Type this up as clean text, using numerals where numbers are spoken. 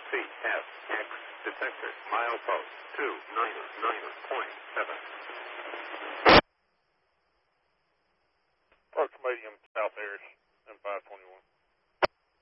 CSX detected. Milepost 299.7. Approach medium South Harris and 521.